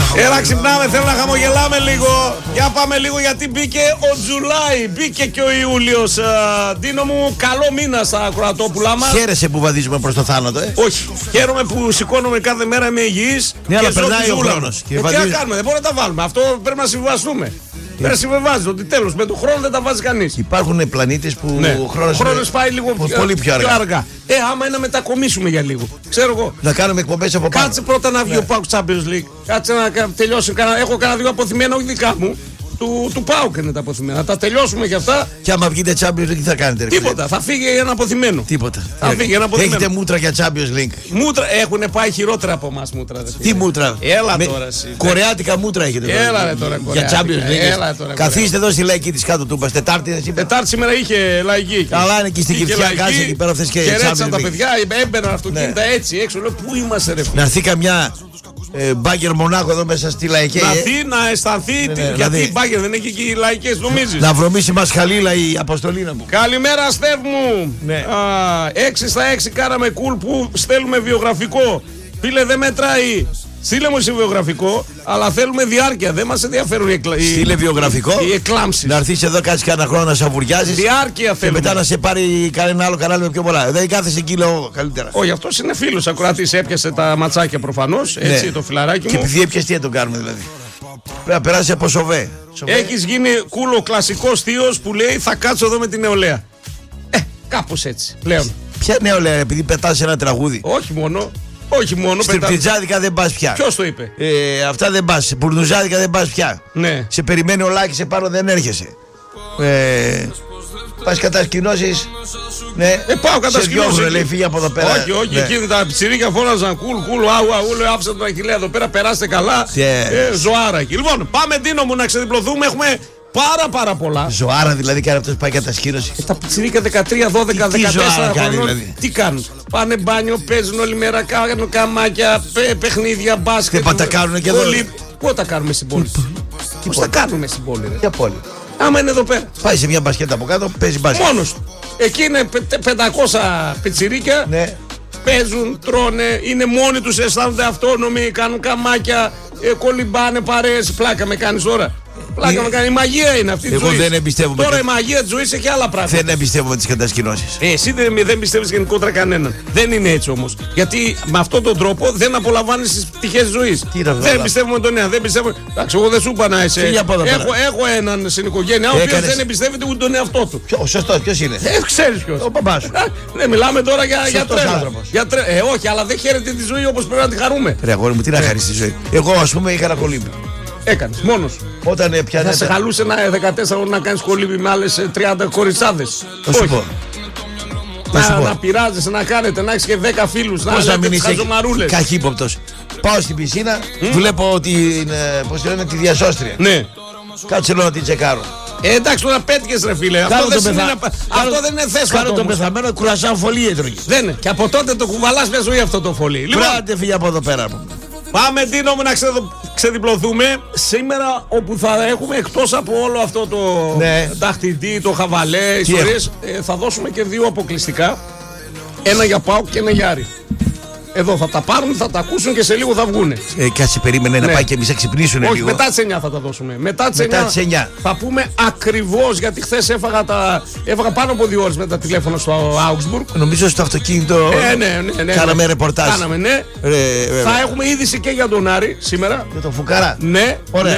Έλα, ξυπνάμε, θέλω να χαμογελάμε λίγο. Για πάμε λίγο, γιατί μπήκε ο Τζουλάι, μπήκε και ο Ιούλιος. Ντίνο μου, καλό μήνα στα ακροατόπουλά μας. Χαίρεσαι που βαδίζουμε προς το θάνατο, Όχι, χαίρομαι που σηκώνομαι κάθε μέρα, είμαι υγιής. Ναι, αλλά περνάει ο χρόνος. Τι να κάνουμε, δεν μπορούμε να τα βάλουμε. Αυτό πρέπει να συμβιβαστούμε. Πρέπει να συμβιβάζει ότι τέλος με τον χρόνο δεν τα βάζει κανείς. Υπάρχουν πλανήτες που ο χρόνος πάει λίγο πολύ πιο αργά. Άμα είναι να μετακομίσουμε για λίγο. Ξέρω εγώ. Να κάνουμε εκπομπές από πάνω. Κάτσε πρώτα να βγει ο ΠΑΟΚ Champions League. Κάτσε να τελειώσει. Έχω κανένα δύο αποθυμένα, όχι δικά μου. Του ΠΑΟΚ είναι τα αποθυμένα. Να τα τελειώσουμε και αυτά. Και άμα βγείτε Champions League, τι θα κάνετε? Τίποτα. Θα φύγει ένα αποθυμένο. Τίποτα. Θα φύγει ένα αποθυμένο. Έχετε μούτρα για Champions League? Μούτρα έχουν πάει χειρότερα από εμάς μούτρα. Τι μούτρα? Έλα τώρα. Κορεάτικα μούτρα έχετε? Έλα τώρα. Για Champions League. Καθίστε εδώ στη λαϊκή τη κάτω Τούμπας. Τετάρτη σήμερα είχε λαϊκή. Καλά είναι και στην Κυφσιά. Κάτσε εκεί πέρα αυτές και χαιρέτησαν τα παιδιά. Έμπαιναν αυτοκίνητα έτσι έξω. Λέω πού είμαστε ρε. Να έρθει καμιά Μπάγκερ Μονάκο εδώ μέσα στη λαϊκή. Να έρθει να αισθανθεί. Γιατί η Μπάγκερ δεν έχει και οι λαϊκές, νομίζεις? Να βρωμίσει μας Χαλίλα η Αποστολίνα μου. Καλημέρα, Στεφ μου. 6 στα 6 κάναμε κουλ που στέλνουμε βιογραφικό. Φίλε, δεν μετράει. Στείλε μου εσύ βιογραφικό, αλλά θέλουμε διάρκεια. Δεν μας ενδιαφέρουν Στείλε βιογραφικό. Οι εκλάμψεις. Να έρθεις εδώ, κάτσεις κανένα χρόνο να σαβουριάζεις. Διάρκεια θέλουμε. Και μετά να σε πάρει κανένα άλλο κανάλι με πιο πολλά. Δεν κάθεσαι εκεί, λέω καλύτερα. Όχι, αυτός είναι φίλος. Ακροατής, έπιασε τα ματσάκια προφανώς. Έτσι, το φιλαράκι μου. Και επειδή έπιασε, τι θα τον κάνουμε δηλαδή? Πρέπει να περάσει από σοβέ. Έχεις γίνει κούλο κλασικός θείος που λέει θα κάτσω εδώ με την νεολαία. Κάπως έτσι πλέον. Ποια νεολαία, επειδή πετάς ένα τραγούδι? Όχι μόνο. Όχι μόνο. Στριπτιτζάδικα δεν πας πια. Ποιος το είπε? Αυτά δεν πας. Μπουρνουζάδικα δεν πας πια. Ναι. Σε περιμένει ο Λάκης επάνω, δεν έρχεσαι. Πας κατασκηνώσεις. Ναι. Πάω κατασκηνώσεις. Λέει φύγει από εδώ πέρα. Όχι, εκείνη τα πιτσιρίκια φώναζαν κουλ, αου, λέει άφησα τον Αχιλλέα εδώ πέρα, περάστε καλά. Ζωάρα εκεί. Λοιπόν, πάμε Ντίνο μου να ξεδιπλωθούμε. Έχουμε πάρα πολλά. Ζωάρα δηλαδή, κάνει αυτός πάει κατασκήνωση. Τα πιτσιρίκια 13, 12, 14 χρονών. Δηλαδή. Τι κάνουν? Πάνε μπάνιο, παίζουν όλη μέρα, κάνουν καμάκια, παιχνίδια, μπάσκετ. Δεν τα κάνουν και εδώ. Πού τα κάνουμε στην πόλη? Πώς τα κάνουμε στην πόλη? Ποια πόλη? Άμα είναι εδώ πέρα. Πάει σε μια μπασκέτα από κάτω, παίζει μπάσκετ. Μόνος του. Εκεί είναι 500 πιτσιρίκια. Ναι. Παίζουν, τρώνε, είναι μόνοι τους, αισθάνονται αυτόνομοι, κάνουν καμάκια, κολυμπάνε παρέες. Πλάκα με κάνεις τώρα? Πλάκα με κάνει. Η μαγεία είναι αυτή τη ζωή. Εγώ δεν εμπιστεύομαι. Τώρα η μαγεία της ζωής έχει άλλα πράγματα. Δεν εμπιστεύομαι τις κατασκηνώσεις. Εσύ δεν πιστεύεις γενικότερα κανέναν. Δεν είναι έτσι όμως. Γιατί με αυτόν τον τρόπο δεν απολαμβάνεις τις πτυχές της ζωής. Δεν πιστεύουμε τον ένα. Δεν πιστεύουμε. Εντάξει, εγώ δεν σου είπα να είσαι. Έχω έναν στην οικογένειά ο οποίος δεν εμπιστεύεται ούτε τον εαυτό του. Ο σωστός, ποιος είναι? Ξέρεις ποιος. Ο παπάς σου. Δεν μιλάμε τώρα για τρέλα. Όχι, αλλά δεν χαίρεται τη ζωή όπως πρέπει να τη χαρούμε. Ρε αγόρι μου, τι να χαρίσει τη ζωή. Εγώ ας πούμε είχα ένα κολύμπι. Έκανες μόνος. Όταν πιάνε. Θα σε χαλούσε ένα 14 να κάνεις κολύμπι με άλλες 30 κοριτσάδες. Θα σου πω. Να πειράζεσαι, να κάνετε, να έχεις και 10 φίλους. Πώς να λέτε χαζομαρούλες. Καχύποπτος. Πάω στην πισίνα, βλέπω ότι είναι, πώς λένε, τη διασώστρια. Ναι. Κάτσε λέω να την τσεκάρω. Εντάξει, τώρα πέτυχες ρε φίλε. Αυτό δεν είναι θέσμα. Κάνω το πεθαμένο κουρασάν φωλή έτρωγε. Δεν είναι. Και από τότε το κουβαλάς μια ζωή αυτό το φωλή. Πράτε φύγει από εδώ πέρα. Πάμε Ντίνο μου να ξεδιπλωθούμε σήμερα, όπου θα έχουμε εκτός από όλο αυτό το δαχτυλί, το χαβαλέ, ιστορίες, θα δώσουμε και δύο αποκλειστικά. Ένα για ΠΑΟΚ και ένα για Άρη. Εδώ θα τα πάρουν, θα τα ακούσουν και σε λίγο θα βγούνε. Κάτσε περίμενε να πάει και εμείς να ξυπνήσουν λίγο. Όχι, μετά τις 9 θα τα δώσουμε. Μετά τις 9 θα πούμε ακριβώς, γιατί χθες έφαγα πάνω από 2 ώρες με τα τηλέφωνα στο Augsburg. Νομίζω στο αυτοκίνητο κάναμε ρεπορτάζ. Κάναμε, ναι. Θα έχουμε είδηση και για τον Άρη σήμερα. Για τον Φουκαρά. Ναι.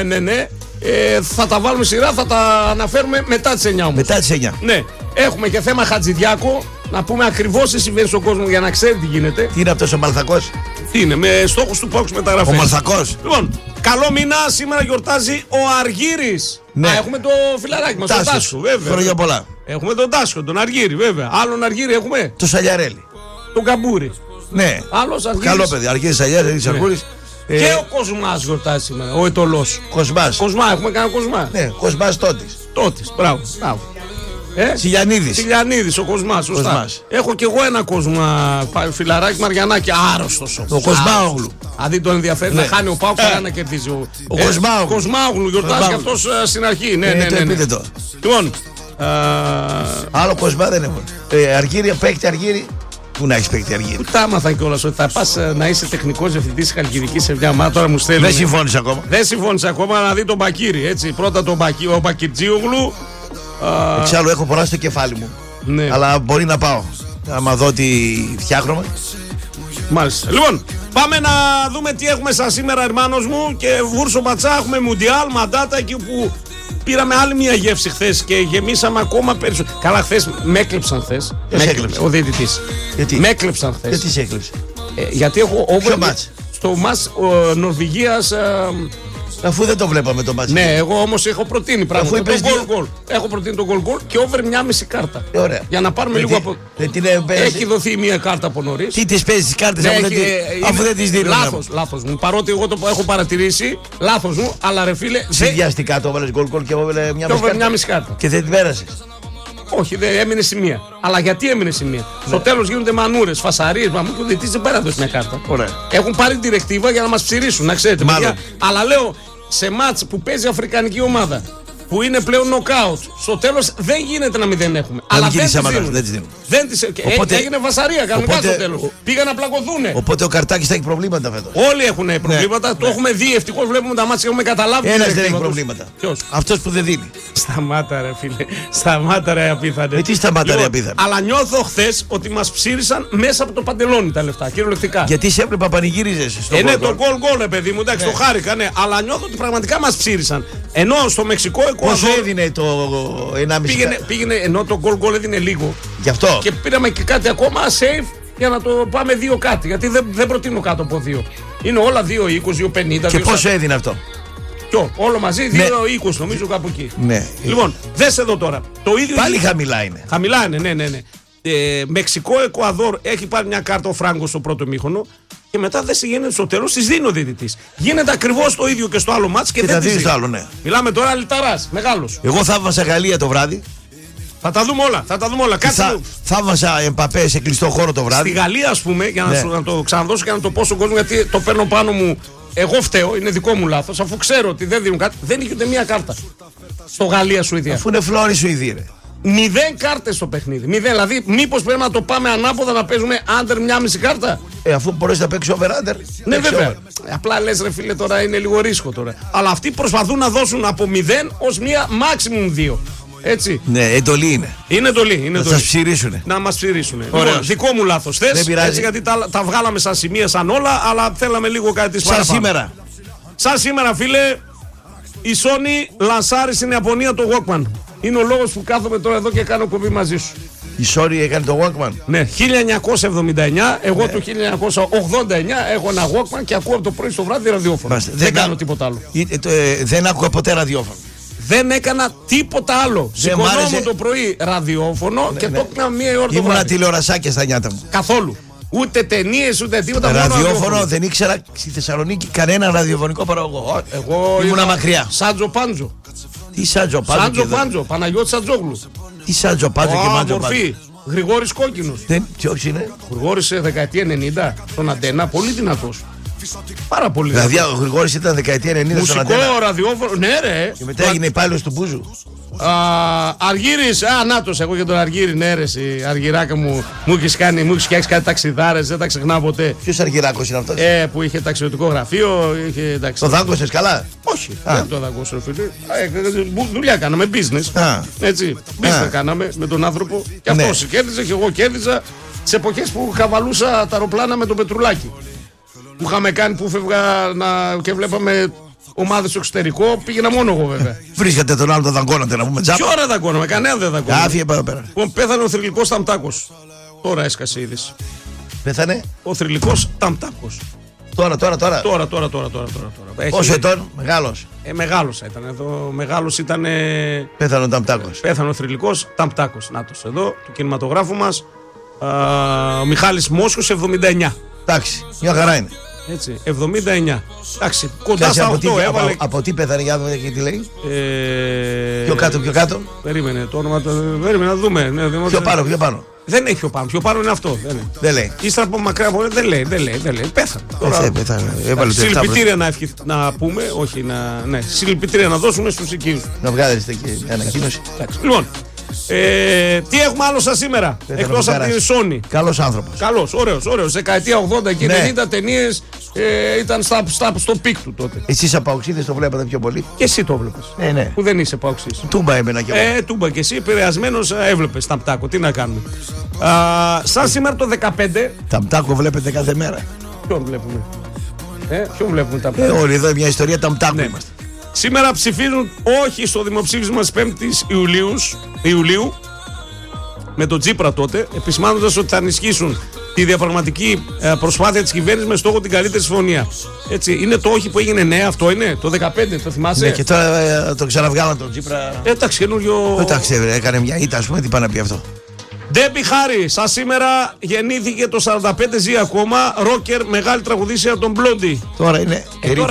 Θα τα βάλουμε σειρά, θα τα αναφέρουμε μετά τις 9 όμως. Μετά τις 9. Ναι. Έχουμε και θέμα Χατζηδιάκο. Να πούμε ακριβώς τι συμβαίνει στον κόσμο για να ξέρει τι γίνεται. Τι είναι αυτός ο Μαλθακός? Τι είναι, με στόχους του ΠΑΟΚ μεταγραφές. Ο Μαλθακός. Λοιπόν, καλό μήνα, σήμερα γιορτάζει ο Αργύρης. Ναι. Έχουμε το φιλαράκι μας, τον Τάσο, βέβαια. Χρόνια πολλά. Έχουμε τον Τάσο, τον Αργύρη, βέβαια. Άλλον Αργύρη έχουμε. Το Σαλιαρέλη. Τον Καμπούρη. Ναι. Άλλος Αργύρης. Καλό παιδί, Αργύρης Σαλιαρέλης, Αργύρης. Και ο Κοσμάς γιορτάζει σήμερα, ο Ετωλός. Κοσμάς. Κοσμά, έχουμε κανένα Κοσμά. Ναι, Κοσμάς Τότης. Μπράβο. Σιλιανίδης, ο Κοσμάς, σωστά. Έχω κι εγώ ένα Κοσμά, φιλαράκι Μαριανάκη, άρρωστος. Ο Κοσμάογλου. Αν δεν τον ενδιαφέρει να χάνει ο ΠΑΟΚ, να κερδίζει. Ο Κοσμάογλου γιορτάζει και αυτός στην αρχή. Ναι. Λοιπόν. Άλλο Κοσμά δεν έχω. Αργύρι, παίκτη Αργύρι. Πού να έχει παίκτη Αργύρι. Που τα άμαθα κιόλας ότι θα πας να είσαι τεχνικός διευθυντής της Χαλκιδικής σε μια ομάδα. Τώρα μου στέλνουν. Δεν συμφώνησε ακόμα. Δεν συμφώνησε ακόμα να δει τον Μπακίρι. Έτσι. Πρώτα ο Μπακιτζίογλου. Εξάλλου έχω πονάσει το κεφάλι μου. Ναι. Αλλά μπορεί να πάω. Άμα δω τι φτιάχνουμε. Μάλιστα. Λοιπόν, πάμε να δούμε τι έχουμε σαν σήμερα, ερμάνος μου. Και βούρσο μπατσά, έχουμε Μουντιάλ, Μαντάτα, εκεί που πήραμε άλλη μια γεύση χθες και γεμίσαμε ακόμα περισσότερο. Καλά, χθες με έκλεψαν χθες. Ο διαιτητής. Γιατί? Με έκλεψαν χθες. Γιατί σε έκλεψε? Γιατί έχω Ποιο μάτς? Στο μάτς Νορβηγίας. Αφού δεν το βλέπαμε το μάτσο. Ναι, εγώ όμως έχω προτείνει πράγματα. Το goal. Έχω προτείνει το goal και over 1,5 κάρτα. Ωραία. Για να πάρουμε λίγο από. Έχει δοθεί μια κάρτα από νωρίς. Τι τις παίζεις τις κάρτες αφού δεν τις δίνουν? Λάθος μου. Παρότι εγώ το έχω παρατηρήσει, λάθος μου, αλλά ρε φίλε. Συνδυαστικά το έβαλες goal και over 1,5 κάρτα. Και δεν την πέρασες? Όχι, δεν έμεινε σημεία. Αλλά γιατί έμεινε σημεία? Ναι. Στο τέλος γίνονται μανούρες, φασαρίες, και ο διαιτητής δεν πέρα δώσει μια κάρτα. Ωραία. Έχουν πάρει την διρεκτίβα για να μας ψηρίσουν, να ξέρετε. Αλλά λέω, σε μάτς που παίζει αφρικανική ομάδα, που είναι πλέον νοκάουτ, στο τέλος δεν γίνεται να μην δεν έχουμε. Αλλά δεν τις δίνουν. Έγινε βασαρία κανονικά στο τέλος. Πήγαν να πλακωθούνε. Οπότε ο Καρτάκης θα έχει προβλήματα φέτος. Όλοι έχουν προβλήματα. Ναι. Το έχουμε δει. Ευτυχώς βλέπουμε τα μάτια και έχουμε καταλάβει. Ένας δεν έχει προβλήματα. Ποιος? Αυτός που δεν δίνει. Σταμάτα ρε φίλε. Σταμάτα ρε απίθανε. Τι σταμάτα ρε απίθανε? Αλλά νιώθω χθες ότι μας ψήρισαν μέσα από το παντελόνι τα λεφτά. Κυριολεκτικά. Γιατί σε έβλεπα πανηγύριζες στο ναι, το γκολ, παιδί μου. Εντάξει, το χάρηκα, ναι. Αλλά νιώθω ότι πραγματικά μας ψήρισαν. Ενώ στο Μεξικό πόσο έδινε το 1,5? Πήγαινε, ενώ το γκολ έδινε λίγο. Γι' αυτό. Και πήραμε και κάτι ακόμα safe για να το πάμε 2 κάτι. Γιατί δεν προτείνω κάτω από 2. Είναι όλα 2,20, 2,50. Και πόσο έδινε αυτό? Ποιο? Όλο μαζί 2,20 νομίζω κάπου εκεί. Ναι. Λοιπόν, δες εδώ τώρα. Το ίδιο πάλι χαμηλά είναι. Χαμηλά είναι, ναι. Μεξικό, Εκουαδόρ έχει πάρει μια κάρτα ο Φράγκο στο πρώτο ημίχρονο. Και μετά δεν γίνεται στο τέλος, τις δίνει ο διαιτητής. Γίνεται ακριβώς το ίδιο και στο άλλο μάτς και δεν τις δίνει. Άλλο, ναι. Μιλάμε τώρα λιταράς, μεγάλος. Εγώ θαύμασα Γαλλία το βράδυ. Θα τα δούμε όλα. Θαύμασα Εμπαπέ σε κλειστό χώρο το βράδυ. Στη Γαλλία, ας πούμε, για να το ξαναδώσω και να το πω στον κόσμο, γιατί το παίρνω πάνω μου. Εγώ φταίω, είναι δικό μου λάθος, αφού ξέρω ότι δεν δίνουν κάτι. Δεν είχε ούτε μία κάρτα. Στο Γαλλία-Σουηδία. Αφού είναι φλόρη Σουηδία, ρε. 0 κάρτες στο παιχνίδι. 0, δηλαδή, μήπως πρέπει να το πάμε ανάποδα να παίζουμε under 1,5 κάρτα? Αφού μπορείς να παίξεις over-under. Ναι, βέβαια. Απλά λες ρε φίλε, τώρα είναι λίγο ρίσκο τώρα. Αλλά αυτοί προσπαθούν να δώσουν από 0 ως μία maximum 2. Έτσι. Ναι, εντολή είναι. Είναι εντολή. Να σας ψηρίσουνε. Να μας ψηρίσουνε. Λοιπόν, δικό μου λάθος θες. Έτσι, γιατί τα βγάλαμε σαν σημεία, σαν όλα, αλλά θέλαμε λίγο κάτι της παραπάνω. Σαν σήμερα, φίλε, η Sony λανσάρει στην Ιαπωνία το Walkman. Είναι ο λόγος που κάθομαι τώρα εδώ και κάνω κομπή μαζί σου. Η Sony έκανε το Walkman. Ναι, 1979, εγώ το 1989 έχω ένα Walkman και ακούω από το πρωί στο βράδυ ραδιόφωνο. Δεν κάνω τίποτα άλλο. Δεν άκουγα ποτέ ραδιόφωνο. Δεν έκανα τίποτα άλλο. Σηκωνόμουν το πρωί ραδιόφωνο και το έκανα μία ώρα το βράδυ. Ήμουνα τηλεορασάκια στα νιάτα μου. Καθόλου. Ούτε ταινίες ούτε τίποτα. Ραδιόφωνο δεν ήξερα στη Θεσσαλονίκη κανένα ραδιοφωνικό παραγωγό. Εγώ ήμουνα μακριά. Σάντζο Πάντζο. Τι Σάντζο Πάντζο? Παναγιώτη Σαντζόγλου. Τι Σάντζο Πάντζο και Μάντζο Πάντζο? Γρηγόρης Κόκκινος. Ποιος είναι? Γρηγόρης δεκαετία 90 στον Αντένα, πολύ δυνατός. Πάρα πολύ δυνατός. Δηλαδή ο Γρηγόρης ήταν δεκαετία 90 στον Αντένα. Μουσικό ραδιόφωνο, ναι ρε. Και μετά έγινε υπάλληλος του Μπούζου. Αργύρης, νάτος, εγώ και τον Αργύρη, ναι ρε, Αργυράκα μου έχεις φτιάξει κάτι ταξιδάρες, δεν τα ξεχνάω ποτέ. Ποιος Αργυράκος είναι αυτός? Που είχε ταξιδιωτικό γραφείο, το δάγκωσες καλά? Όχι, δεν το δάγκωσες φίλε. Δουλειά κάναμε, business. Έτσι, business κάναμε με τον άνθρωπο. Και αυτός κέρδιζε και εγώ κέρδιζα σε εποχές που χαβαλούσα τα αεροπλάνα με το πετρουλάκι. Που είχαμε κάνει, που φεύγα και βλέπαμε ομάδες στο εξωτερικό, πήγαινα μόνο εγώ βέβαια. Βρίσκατε τον άλλο, τον δαγκώνατε να πούμε τζάπα. Τι ώρα δαγκώναμε, κανένα δεν δαγκώναμε. Άφηγε πάνω πέρα. Πέθανε ο θρυλικός Ταμτάκος. Τώρα έσκασε η είδηση. Πέθανε ο θρυλικός Ταμτάκος. Τώρα. Πόσο ετών, μεγάλος? Μεγάλος ήταν εδώ. Μεγάλος ήταν. Πέθανε ο Ταμτάκος. Πέθανε ο θρυλικός Ταμτάκος. Νάτος εδώ, του κινηματογράφου μας. Ο Μιχάλης Μόσχος 79. Εντάξει, μια χαρά είναι. Έτσι, 79. Εντάξει, κοντά στα 8 έβαλε. Από τι πέθανε, για να δούμε τι λέει. Πιο κάτω. Περίμενε το όνομα. Περίμενε να δούμε. Πιο πάνω. Δεν έχει πιο πάνω. Πιο πάνω είναι αυτό. Δεν λέει. Ύστερα από μακριά από δεν λέει. Πέθανε. Συλληπιτήρια να πούμε. Όχι να. Ναι, συλληπιτήρια να δώσουμε στους οικείους. Να βγάλετε και ανακοίνωση. Λοιπόν, Τι έχουμε άλλο σας σήμερα, εκτός από τη Sony? Καλός άνθρωπος. Καλός, ωραίος. Δεκαετία 80 και 90 ταινίες ήταν στο πικ του τότε. Εσείς από παοξίδες το βλέπατε πιο πολύ. Και εσύ το βλέπεις. Ναι. Που δεν είσαι παοξής. Τούμπα έμενα κι εγώ. Τούμπα και εσύ, επηρεασμένος, έβλεπες Ταμπτάκο. Τι να κάνουμε. Σαν σήμερα το 15. Ταμπτάκο βλέπετε κάθε μέρα. Ποιον βλέπουμε? Ποιον βλέπουμε Ταμπτάκο? Όλοι εδώ μια ιστορία Ταμπτάκο είμαστε. Σήμερα ψηφίζουν όχι στο δημοψήφισμα της 5ης Ιουλίου με τον Τσίπρα τότε, επισημάνοντας ότι θα ενισχύσουν τη διαπραγματική προσπάθεια της κυβέρνησης με στόχο την καλύτερη συμφωνία. Έτσι, είναι το όχι που έγινε αυτό είναι, το 15, το θυμάσαι? Ναι, και τώρα το ξαναβγάλαν τον Τσίπρα. Εντάξει, καινούριο. Εντάξει, έκανε μια ήττα, ας πούμε, τι πάει να πει αυτό. Ντέμπι Χάρι, σαν σήμερα γεννήθηκε το 45, ζει ακόμα. Ρόκερ, μεγάλη τραγουδίστρια των Blondie. Τώρα είναι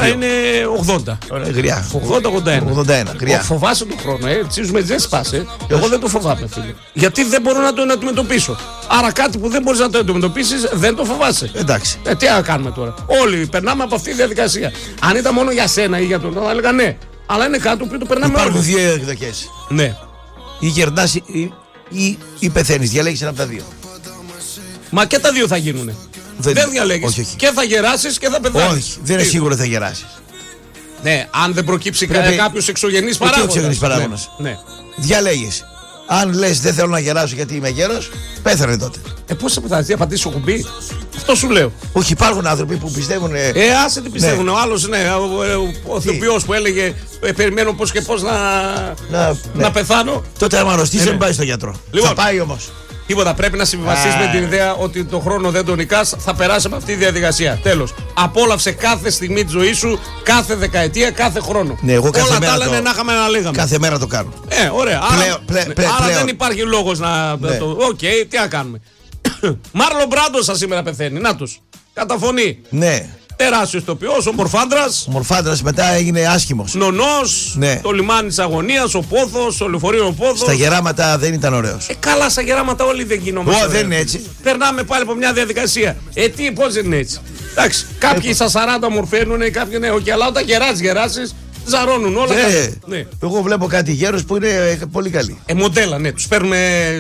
80. Τώρα είναι γριά. 80-81. Γριά. Φοβάσαι τον χρόνο, τσίζουμε δεν σπάσε. Εγώ δεν το φοβάμαι, φίλε. Γιατί δεν μπορώ να το αντιμετωπίσω. Άρα κάτι που δεν μπορείς να το αντιμετωπίσεις δεν το φοβάσαι. Εντάξει. Τι να κάνουμε τώρα. Όλοι περνάμε από αυτή τη διαδικασία. Αν ήταν μόνο για σένα ή για τον άλλο, θα έλεγα ναι. Αλλά είναι κάτι που το περνάμε όλοι. Υπάρχουν δύο εκδοχές. Ναι. Ή γερνάς ή πεθαίνεις. Διαλέγεις ένα από τα δύο. Μα και τα δύο θα γίνουνε. Δεν διαλέγεις. Όχι. Και θα γεράσεις και θα πεθάνεις. Όχι, δεν είναι σίγουρο θα γεράσεις. Ναι, αν δεν προκύψει κάποιος εξωγενής παράγοντας. Ναι. Διαλέγεις. Αν λες δεν θέλω να γεράσω γιατί είμαι γέρος, πέθανε τότε. Πώς θα πεθάνεις, θα πατήσεις το κουμπί? Αυτό σου λέω. Όχι, υπάρχουν άνθρωποι που πιστεύουν. Άσε τι πιστεύουν. Ο άλλος, ο ηθοποιός που έλεγε περιμένω πώς και πώς να πεθάνω. Τότε άμα αρρωστήσει δεν πάει στο γιατρό. Θα πάει όμως. Τίποτα. Πρέπει να συμβιβαστείς με την ιδέα ότι το χρόνο δεν τον νικάς. Θα περάσει από αυτή τη διαδικασία. Τέλος. Απόλαυσε κάθε στιγμή της ζωής σου, κάθε δεκαετία, κάθε χρόνο. Ναι, εγώ κάθε όλα μέρα τα άλλα είναι να είχαμε να λέγαμε. Κάθε μέρα το κάνω. Ωραία. Άρα δεν υπάρχει λόγος να το. Οκ, τι να κάνουμε. Μάρλον Μπράντο σας σήμερα πεθαίνει. Να τους. Κατά φωνή. Ναι. Τεράστιος ηθοποιός, ο Μορφάντρας. Ο Μορφάντρας μετά έγινε άσχημος. Νονός, ναι. Το λιμάνι της αγωνίας, ο Πόθος, το λεωφορείο ο Πόθος. Στα γεράματα δεν ήταν ωραίος. Καλά, στα γεράματα όλοι δεν γινόμαστε. Δεν είναι έτσι. Περνάμε πάλι από μια διαδικασία. Πώς δεν είναι έτσι. Εντάξει, κάποιοι στα 40 μορφαίνουν, κάποιοι ναι, όχι, αλλά όταν γεράσεις, ζαρώνουν όλα. Ναι. Εγώ βλέπω κάτι γέρος που είναι πολύ καλή. Μοντέλα, ναι, τους παίρνουμε.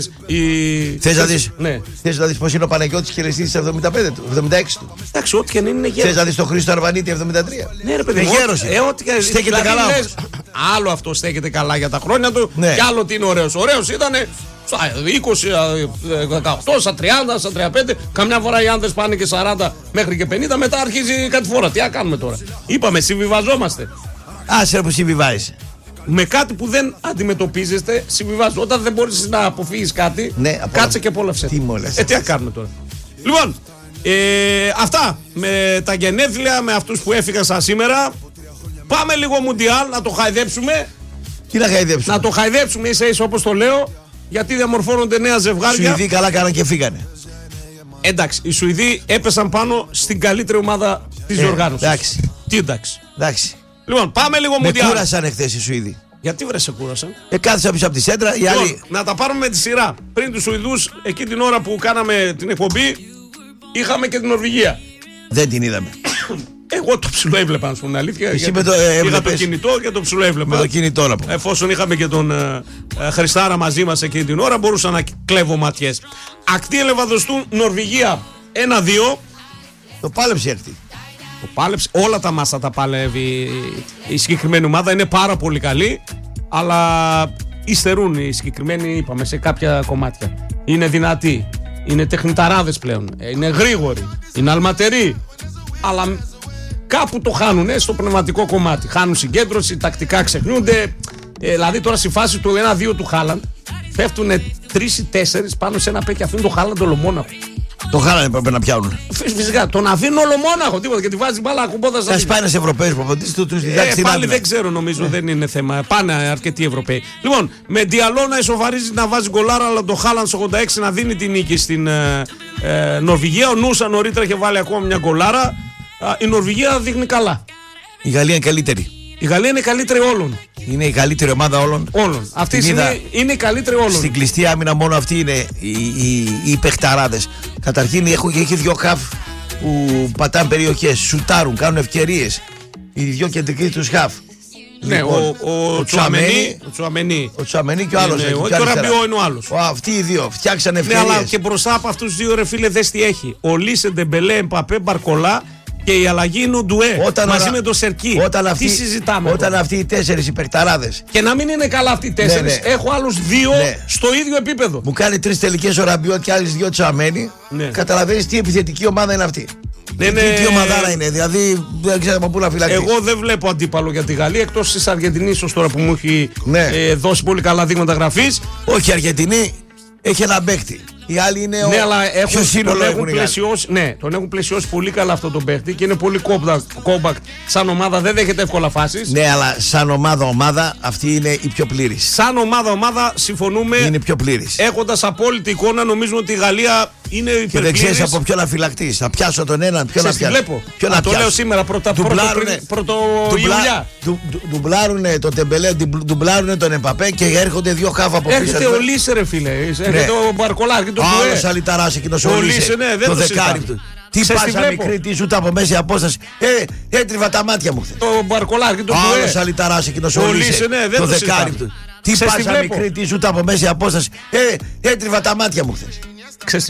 Θες να δεις, ναι. Θες να δεις πώς είναι ο Παναγιώτης χειριστής 75 του, 76 του. Εντάξει, ό,τι και αν είναι γέρος. Θες να δεις τον Χρήστο Αρβανίτη 73. Ναι, ρε παιδί, γέρος. Στέκεται δηλαδή, καλά όμως. Άλλο αυτό στέκεται καλά για τα χρόνια του, ναι. Και άλλο τι είναι ωραίος. Ωραίος ήτανε στα 20, 18, στα 30, στα 35. Καμιά φορά οι άνδρες πάνε και 40 μέχρι και 50. Μετά αρχίζει κάτι φορά. Τι να κάνουμε τώρα. Είπαμε, συμβιβαζόμαστε. Άσε που συμβιβάζεσαι. Με κάτι που δεν αντιμετωπίζεστε, συμβιβάζεσαι. Όταν δεν μπορείς να αποφύγεις κάτι, ναι, κάτσε και απόλαυσε. Τι να κάνουμε τώρα. Λοιπόν, αυτά με τα γενέθλια, με αυτούς που έφυγαν σαν σήμερα. Πάμε λίγο Μουντιάλ να το χαϊδέψουμε. Τι να χαϊδέψουμε? Να το χαϊδέψουμε ίσα-ίσα όπως το λέω, γιατί διαμορφώνονται νέα ζευγάρια. Οι Σουηδοί καλά κάναν και φύγανε. Εντάξει, οι Σουηδοί έπεσαν πάνω στην καλύτερη ομάδα της διοργάνωσης. Εντάξει. Τι εντάξει. Λοιπόν, πάμε λίγο Μουντιάλ. Με κούρασαν εχθές οι Σουηδοί. Γιατί σε κούρασαν? Κάθισα πίσω από τη σέντρα. Οι άλλοι... Να τα πάρουμε με τη σειρά. Πριν τους Σουηδούς, εκεί την ώρα που κάναμε την εκπομπή, είχαμε και την Νορβηγία. Δεν την είδαμε. Εγώ το ψηλό έβλεπα, να σου πω την αλήθεια. Εσύ είχα το κινητό και το ψηλό έβλεπα. Με το κινητό να πω. Εφόσον είχαμε και τον Χριστάρα μαζί μας εκείνη την ώρα, μπορούσα να κλέβω ματιές. Ακτή Ελεβαδοστού, Νορβηγία 1-2. Το πάλεψε έρθει. Το πάλεψε, όλα τα μάσα τα παλεύει η συγκεκριμένη ομάδα, είναι πάρα πολύ καλή, αλλά υστερούν οι συγκεκριμένοι, είπαμε, σε κάποια κομμάτια. Είναι δυνατοί, είναι τεχνηταράδες πλέον, είναι γρήγοροι, είναι αλματεροί, αλλά κάπου το χάνουν στο πνευματικό κομμάτι. Χάνουν συγκέντρωση, τακτικά ξεχνιούνται. Δηλαδή τώρα στη φάση του 1-2 του Χάλαντ πέφτουν 3 ή 4 πάνω σε ένα παίκι, αφήνουν το Χάλαντ ολομόναχο. Το Χάλαντ έπρεπε να πιάνουν. Φυσικά, τον αφήνουν ολομόναχο, τίποτα, και τη βάζει μπάλα ακουμπώντας. Θα σπάει ένας Ευρωπαίος προπονητής, του διδάξει την πάλι δεν ξέρω, νομίζω δεν είναι θέμα. Πάνε αρκετοί Ευρωπαίοι. Λοιπόν, με Διαλό να ισοφαρίζει, να βάζει γκολάρα, αλλά το Χάλαντ στο 86 να δίνει την νίκη στην Νορβηγία. Ο Νούσα νωρίτερα είχε βάλει ακόμα μια γκολάρα. Η Νορβηγία δείχνει καλά. Η Γαλλία είναι καλύτερη. Η Γαλλία είναι η καλύτερη όλων. Είναι η καλύτερη ομάδα όλων. Αυτή είναι η καλύτερη όλων. Στην κλειστή άμυνα μόνο αυτοί είναι οι παιχταράδες. Καταρχήν έχει δύο χαφ που πατάνε περιοχές, σουτάρουν, κάνουν ευκαιρίες. Οι δύο κεντρικοί τους χαφ. Ναι, ο Τσουαμενί. Ο Τσουαμενί και ο άλλος. Και ο Ραμπιό είναι ο άλλος. Αυτοί οι δύο φτιάξαν ευκαιρίες. Ναι, αλλά και μπροστά από αυτούς τους δύο, ρε φίλε, δες τι έχει. Ο Λίσε, Ντεμπελέ, Εμπαπέ, Μπαρκολά και η αλλαγή είναι ο Ντουέ. Μαζί με το Σερκί. Τι συζητάμε. Όταν αυτοί οι 4 οι παιχταράδες. Και να μην είναι καλά αυτοί οι 4, έχω άλλους 2 στο ίδιο επίπεδο. Μου κάνει 3 τελικές ο Ραμπιό και άλλες 2 Τσουαμένι. Καταλαβαίνεις τι επιθετική ομάδα είναι αυτή. Τι ομαδάρα είναι, δηλαδή δεν ξέρω από πού να φυλαχτεί. Εγώ δεν βλέπω αντίπαλο για τη Γαλλία εκτός της Αργεντινής ως τώρα που μου έχει δώσει πολύ καλά δείγματα γραφής. Όχι, η Αργεντινή έχει ένα παίχτη. Οι άλλοι είναι πιο σύνολο έχουν πλαισιώσει. Ναι, τον έχουν πλαισιώσει πολύ καλά αυτό τον παίχτη και είναι πολύ compact. Σαν ομάδα δεν δέχεται εύκολα φάσεις. Ναι, αλλά σαν ομάδα αυτή είναι η πιο πλήρης. Σαν ομάδα συμφωνούμε. Είναι πιο πλήρης. Έχοντας απόλυτη εικόνα, νομίζουμε ότι η Γαλλία είναι υπερπλήρης. Και δεν ξέρεις από ποιον να φυλαχτείς. Θα πιάσω τον έναν, ποιον να πιάσω. Το λέω σήμερα πρώτο Ιουλιά. Ντουμπλάρουνε τον Τεμπελέ, ντουμπλάρουνε τον Εμπαπέ και έρχονται 2 χάφα από πίσω. Έρχεται ο Λίσε, ρε φίλε. Έρχεται ο Μπαρκολά. Άλλος αλυταράς εκείνος ο Λίσε. Το δεκάρι του. Τι πάσα μικρή, τι σούτα από μέση απόσταση. Έτριβα τα μάτια μου χθες. Το Μπαρκολάρ. Άλλος αλυταράς εκείνος ο Λίσε. Το δεκάρι του. Τι πάσα μικρή, τι σούτα από μέση απόσταση. Έτριβα τα μάτια μου χθες.